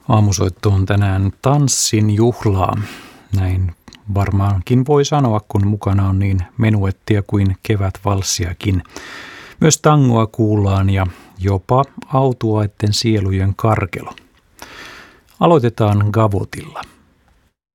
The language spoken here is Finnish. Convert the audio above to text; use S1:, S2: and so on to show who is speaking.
S1: Aamusoitto on tänään tanssin juhlaa. Näin varmaankin voi sanoa, kun mukana on niin menuettia kuin kevätvalssiakin. Myös tangoa kuullaan ja jopa autuaiden sielujen karkelo. Aloitetaan gavotilla.